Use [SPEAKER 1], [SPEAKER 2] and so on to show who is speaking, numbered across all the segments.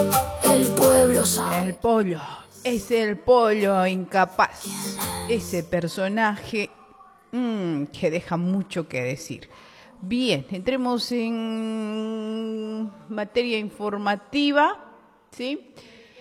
[SPEAKER 1] El pueblo sabe.
[SPEAKER 2] El pollo. Es el pollo incapaz. Ese personaje que deja mucho que decir. Bien, entremos en materia informativa, ¿sí?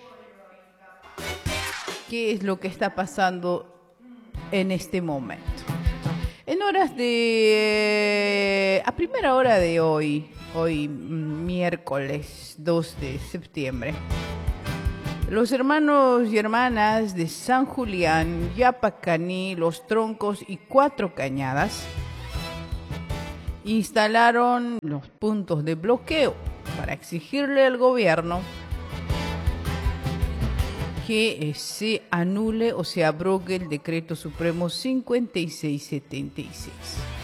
[SPEAKER 2] ¿Qué es lo que está pasando en este momento? En horas de... a primera hora de hoy miércoles 2 de septiembre, los hermanos y hermanas de San Julián, Yapacaní, Los Troncos y Cuatro Cañadas instalaron los puntos de bloqueo para exigirle al gobierno que se anule o se abrogue el decreto supremo 5676.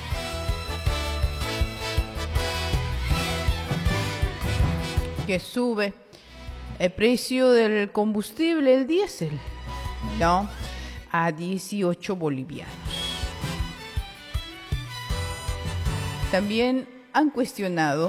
[SPEAKER 2] Que sube el precio del combustible, el diésel, ¿no?, a 18 bolivianos. También han cuestionado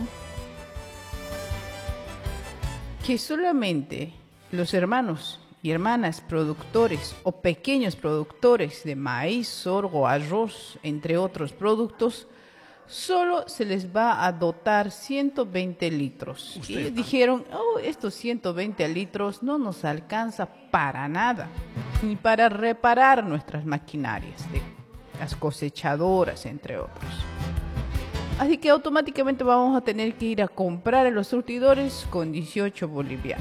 [SPEAKER 2] que solamente los hermanos y hermanas productores o pequeños productores de maíz, sorgo, arroz, entre otros productos, solo se les va a dotar 120 litros. Y ellos dijeron, estos 120 litros no nos alcanza para nada, ni para reparar nuestras maquinarias, de las cosechadoras, entre otros. Así que automáticamente vamos a tener que ir a comprar a los surtidores con 18 bolivianos.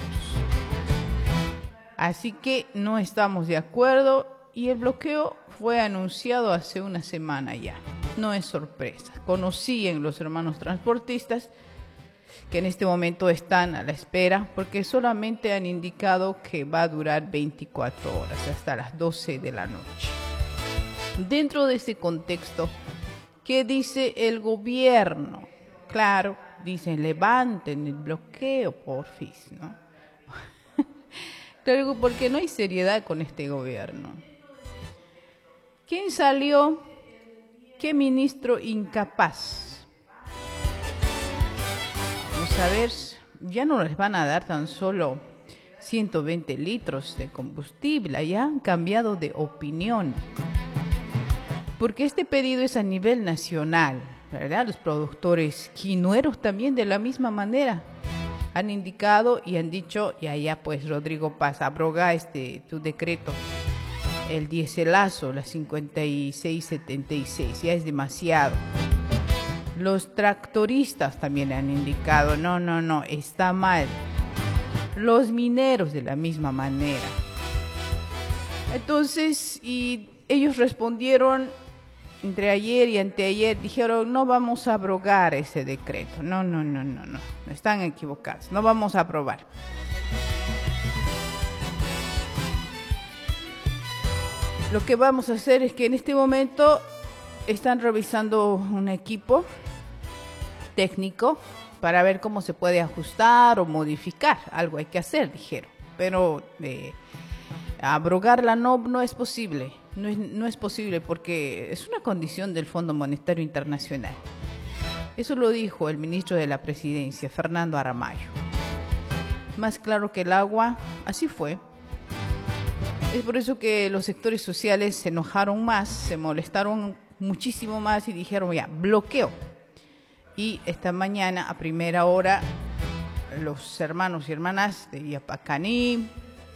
[SPEAKER 2] Así que no estamos de acuerdo y el bloqueo fue anunciado hace una semana ya. No es sorpresa. Conocían los hermanos transportistas que en este momento están a la espera porque solamente han indicado que va a durar 24 horas, hasta las 12 de la noche. Dentro de ese contexto, ¿qué dice el gobierno? Claro, dicen, levanten el bloqueo, porfis, ¿no? Claro, porque no hay seriedad con este gobierno. ¿Quién salió? ¿Qué ministro incapaz? Vamos a ver, ya no les van a dar tan solo 120 litros de combustible, ya han cambiado de opinión. Porque este pedido es a nivel nacional, ¿verdad? Los productores quinueros también de la misma manera han indicado y han dicho, ya pues Rodrigo Paz, abroga tu decreto, el diéselazo, la 5676, ya es demasiado. Los tractoristas también han indicado, no, está mal. Los mineros de la misma manera. Entonces, y ellos respondieron entre ayer y anteayer, dijeron, no vamos a abrogar ese decreto. No, están equivocados, no vamos a aprobar. Lo que vamos a hacer es que en este momento están revisando un equipo técnico para ver cómo se puede ajustar o modificar. Algo hay que hacer, dijeron. Pero abrogarla no es posible. No es posible porque es una condición del Fondo Monetario Internacional. Eso lo dijo el ministro de la Presidencia, Fernando Aramayo. Más claro que el agua, así fue. Es por eso que los sectores sociales se enojaron más, se molestaron muchísimo más y dijeron ya, bloqueo. Y esta mañana a primera hora los hermanos y hermanas de Yapacaní,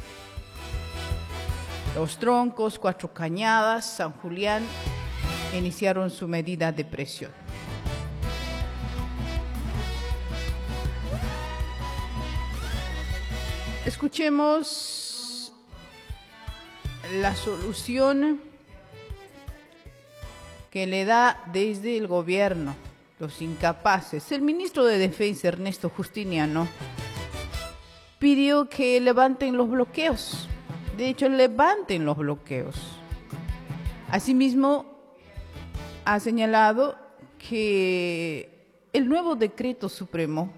[SPEAKER 2] Los Troncos, Cuatro Cañadas, San Julián iniciaron su medida de presión. Escuchemos la solución que le da desde el gobierno, los incapaces. El ministro de Defensa, Ernesto Justiniano, pidió que levanten los bloqueos. De hecho, levanten los bloqueos. Asimismo, ha señalado que el nuevo decreto supremo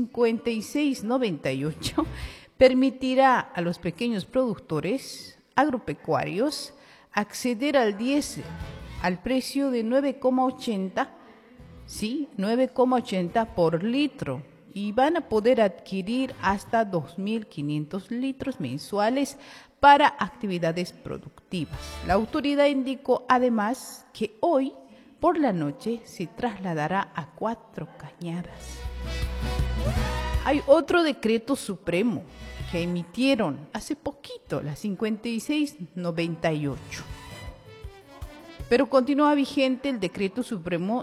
[SPEAKER 2] 5698 permitirá a los pequeños productores agropecuarios acceder al diésel al precio de 9,80, sí, 9,80 por litro, y van a poder adquirir hasta 2.500 litros mensuales para actividades productivas. La autoridad indicó además que hoy por la noche se trasladará a Cuatro Cañadas. Hay otro decreto supremo que emitieron hace poquito, la 5698. Pero continúa vigente el decreto supremo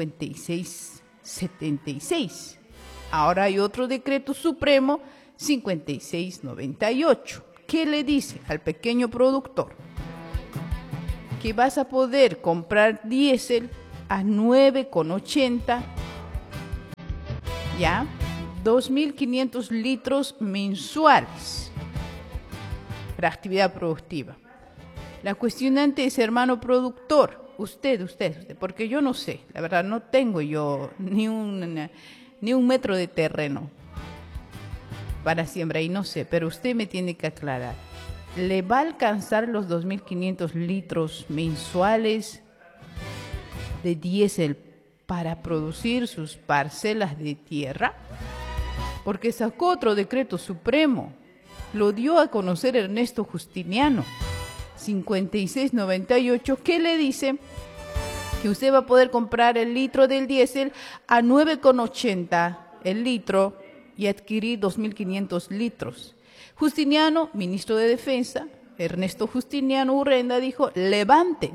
[SPEAKER 2] 5676. Ahora hay otro decreto supremo 5698. ¿Qué le dice al pequeño productor? Que vas a poder comprar diésel a 9,80, ¿ya? 2.500 litros mensuales para actividad productiva. La cuestionante es, hermano productor, usted, porque yo no sé, la verdad no tengo yo ni un metro de terreno para siembra y no sé, pero usted me tiene que aclarar. ¿Le va a alcanzar los 2.500 litros mensuales de diésel para producir sus parcelas de tierra? Porque sacó otro decreto supremo, lo dio a conocer Ernesto Justiniano, 5698, que le dice que usted va a poder comprar el litro del diésel a 9,80 el litro y adquirir 2.500 litros. Justiniano, ministro de Defensa, Ernesto Justiniano Urrenda, dijo, levante.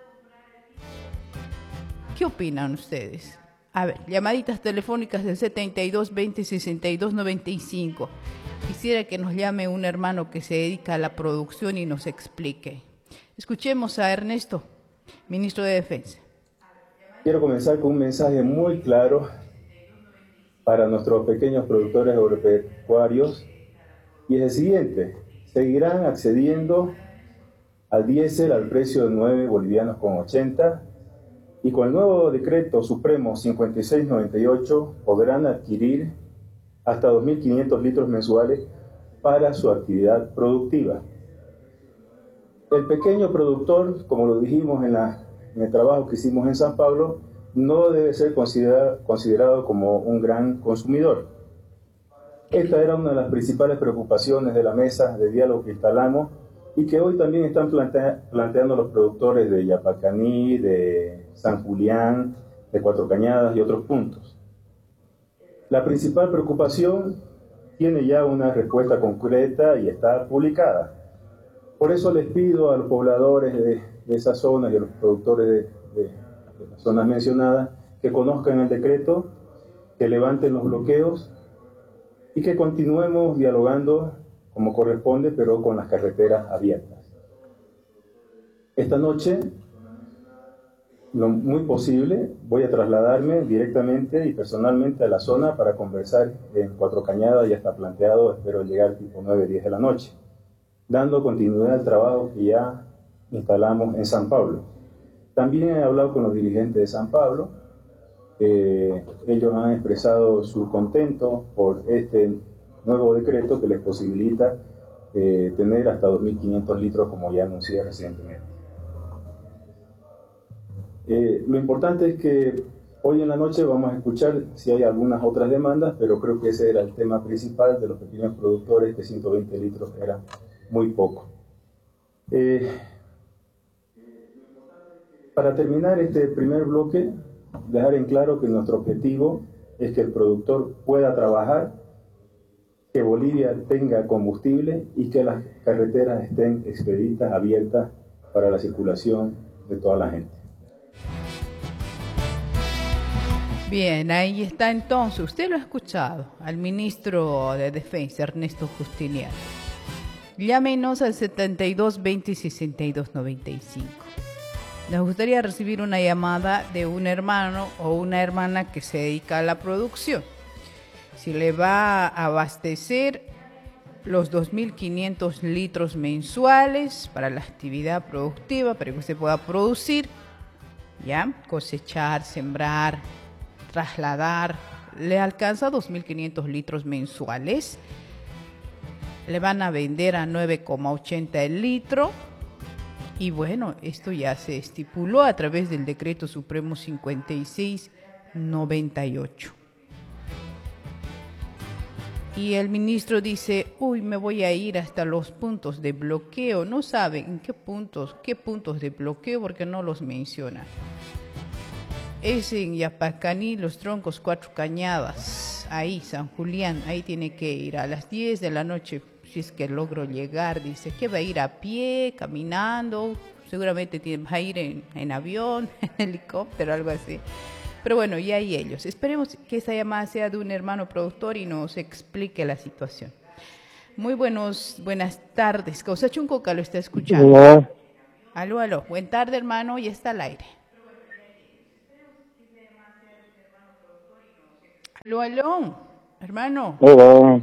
[SPEAKER 2] ¿Qué opinan ustedes? A ver, llamaditas telefónicas del 72 20 62 95. Quisiera que nos llame un hermano que se dedica a la producción y nos explique. Escuchemos a Ernesto, ministro de Defensa.
[SPEAKER 3] Quiero comenzar con un mensaje muy claro para nuestros pequeños productores agropecuarios y es el siguiente: seguirán accediendo al diésel al precio de 9 bolivianos con 80 y con el nuevo decreto supremo 5698 podrán adquirir hasta 2.500 litros mensuales para su actividad productiva. El pequeño productor, como lo dijimos en el trabajo que hicimos en San Pablo, no debe ser considerado como un gran consumidor. Esta era una de las principales preocupaciones de la mesa de diálogo que instalamos y que hoy también están planteando los productores de Yapacaní, de San Julián, de Cuatro Cañadas y otros puntos. La principal preocupación tiene ya una respuesta concreta y está publicada. Por eso les pido a los pobladores de esas zonas y a los productores de las zonas mencionadas que conozcan el decreto, que levanten los bloqueos y que continuemos dialogando como corresponde, pero con las carreteras abiertas. Esta noche, lo muy posible, voy a trasladarme directamente y personalmente a la zona para conversar en Cuatro Cañadas. Ya está planteado, espero llegar tipo 9, 10 de la noche, dando continuidad al trabajo que ya instalamos en San Pablo. También he hablado con los dirigentes de San Pablo. Ellos han expresado su contento por este nuevo decreto que les posibilita tener hasta 2.500 litros, como ya anuncié recientemente. Lo importante es que hoy en la noche vamos a escuchar si hay algunas otras demandas, pero creo que ese era el tema principal de los pequeños productores, que 120 litros era muy poco. Para terminar este primer bloque, dejar en claro que nuestro objetivo es que el productor pueda trabajar, que Bolivia tenga combustible y que las carreteras estén expeditas, abiertas para la circulación de toda la gente.
[SPEAKER 2] Bien, ahí está entonces, usted lo ha escuchado, al ministro de Defensa, Ernesto Justiniano. Llámenos al 72 20 62 95. Nos gustaría recibir una llamada de un hermano o una hermana que se dedica a la producción. Si le va a abastecer los 2.500 litros mensuales para la actividad productiva, para que usted pueda producir, ya, cosechar, sembrar, trasladar, le alcanza 2.500 litros mensuales. Le van a vender a 9,80 el litro. Y bueno, esto ya se estipuló a través del Decreto Supremo 5698. Y el ministro dice, uy, me voy a ir hasta los puntos de bloqueo. No saben en qué puntos de bloqueo porque no los menciona. Es en Yapacaní, Los Troncos, Cuatro Cañadas, ahí, San Julián, ahí tiene que ir a las 10 de la noche, si es que logro llegar. Dice que va a ir a pie, caminando, seguramente va a ir en avión, en helicóptero, algo así. Pero bueno, y ahí ellos. Esperemos que esta llamada sea de un hermano productor y nos explique la situación. Muy buenas tardes. Causachuncoca lo está escuchando.
[SPEAKER 4] Hola.
[SPEAKER 2] Aló. Buen tarde, hermano, y está al aire. Aló, hermano.
[SPEAKER 4] Hola.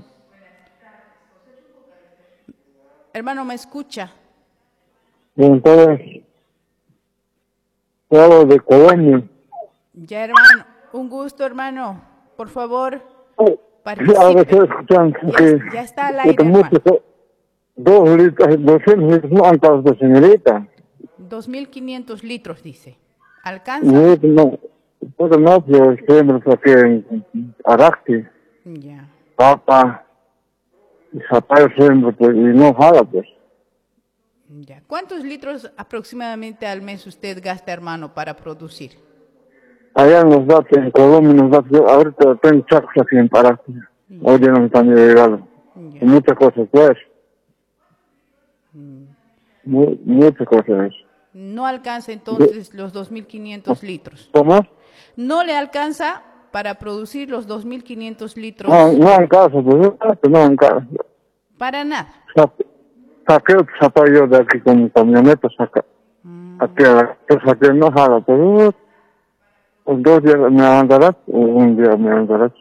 [SPEAKER 2] Hermano, ¿me escucha?
[SPEAKER 4] Buenas tardes. Hablo de Colombia.
[SPEAKER 2] Ya, hermano. Un gusto, hermano. Por favor,
[SPEAKER 4] A ver si
[SPEAKER 2] participe.
[SPEAKER 4] escuchan
[SPEAKER 2] Ya está al aire,
[SPEAKER 4] mucho,
[SPEAKER 2] hermano.
[SPEAKER 4] 2 litros, 200 litros no alcanza, señorita.
[SPEAKER 2] 2.500 litros, dice. ¿Alcanza?
[SPEAKER 4] No, no, pero siempre aquí en Aracti,
[SPEAKER 2] Ya.
[SPEAKER 4] papa, y zapallo siempre, pues, y no jala, pues.
[SPEAKER 2] Ya. ¿Cuántos litros aproximadamente al mes usted gasta, hermano, para producir?
[SPEAKER 4] Allá en los datos, en Colombia, nos datos, ahorita tengo chacos aquí en Aracti. Hoy día no me están llegando.
[SPEAKER 2] Ya.
[SPEAKER 4] Y muchas cosas, pues. Muchas cosas.
[SPEAKER 2] No alcanza entonces los 2.500 litros.
[SPEAKER 4] ¿Cómo?
[SPEAKER 2] No le alcanza para producir los 2.500 litros.
[SPEAKER 4] No en casa, pues no en casa.
[SPEAKER 2] Para nada.
[SPEAKER 4] Saqué el zapallo de aquí con mi camioneta, aquí saqué no jala, pues 2 días me andarás, o un día me andarás.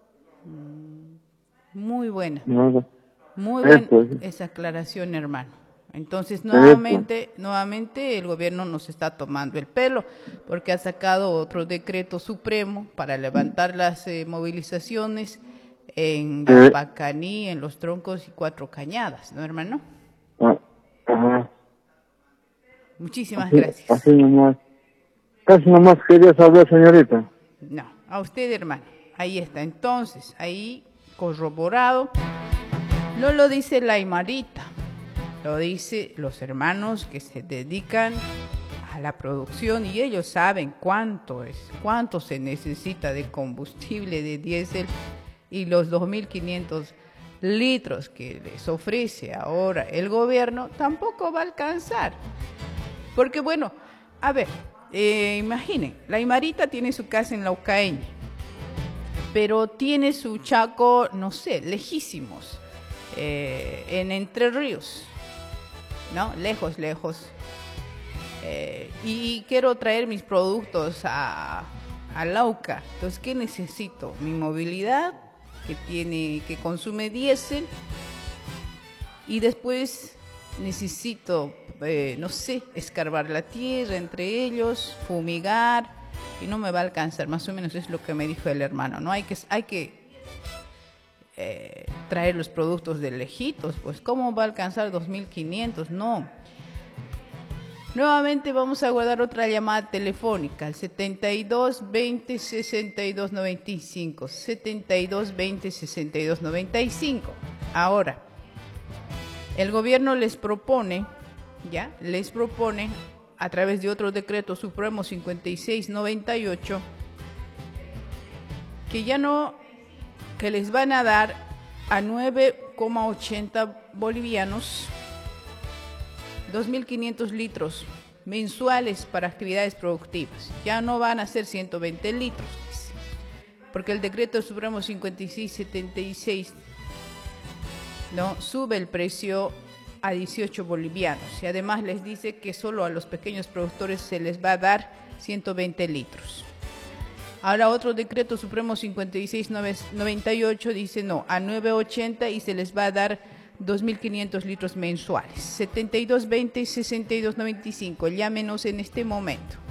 [SPEAKER 2] Muy buena.
[SPEAKER 4] No,
[SPEAKER 2] Muy buena
[SPEAKER 4] Eso.
[SPEAKER 2] esa aclaración, hermano. Entonces, nuevamente el gobierno nos está tomando el pelo porque ha sacado otro decreto supremo para levantar las movilizaciones en Yapacaní, en Los Troncos y Cuatro Cañadas, ¿no, hermano?
[SPEAKER 4] Ajá.
[SPEAKER 2] Muchísimas gracias.
[SPEAKER 4] Así nomás. Casi nomás quería saber, señorita.
[SPEAKER 2] No, a usted, hermano. Ahí está. Entonces, ahí corroborado. No lo dice la Aymarita. Lo dice los hermanos que se dedican a la producción y ellos saben cuánto se necesita de combustible de diésel y los 2.500 litros que les ofrece ahora el gobierno tampoco va a alcanzar. Porque bueno, a ver, imaginen, la Aymarita tiene su casa en Laucaeña, pero tiene su chaco, no sé, lejísimos, en Entre Ríos. ¿No? Lejos. Y quiero traer mis productos a Lauca. Entonces, ¿qué necesito? Mi movilidad, que consume diésel. Y después necesito, no sé, escarbar la tierra entre ellos, fumigar. Y no me va a alcanzar. Más o menos es lo que me dijo el hermano, ¿no? Hay que traer los productos de lejitos, pues ¿cómo va a alcanzar 2.500? No. Nuevamente vamos a guardar otra llamada telefónica al 72 20 62 95, 72 20 62 95. Ahora, el gobierno les propone a través de otro decreto supremo 5698 que les van a dar a 9,80 bolivianos 2.500 litros mensuales para actividades productivas. Ya no van a ser 120 litros, porque el decreto supremo 5676 no sube el precio a 18 bolivianos y además les dice que solo a los pequeños productores se les va a dar 120 litros. Ahora otro decreto supremo 5698 dice no, a 9.80 y se les va a dar 2.500 litros mensuales. 72 20 62 95, llámenos en este momento.